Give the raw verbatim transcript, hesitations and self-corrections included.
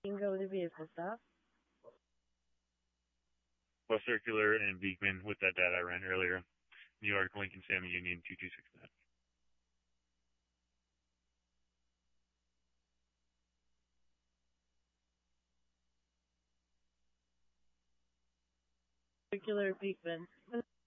Go to vehicle stop. West Circular and Beekman with that data I ran earlier. New York, Lincoln, Salmon Union, two two six nine. Circular Beekman.